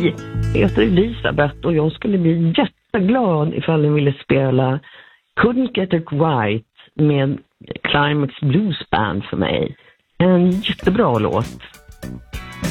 Hej, jag heter Elisabeth och jag skulle bli jätteglad ifall ni ville spela Couldn't Get It Right med Climax Blues Band för mig. En jättebra låt.